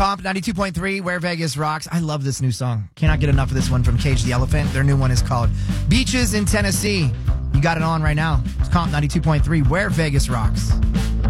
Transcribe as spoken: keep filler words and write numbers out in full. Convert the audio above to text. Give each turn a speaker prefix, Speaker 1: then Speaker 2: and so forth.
Speaker 1: Comp ninety-two point three, Where Vegas Rocks. I love this new song. Cannot get enough of this one from Cage the Elephant. Their new one is called Beaches in Tennessee. You got it on right now. It's Comp ninety-two point three, Where Vegas Rocks.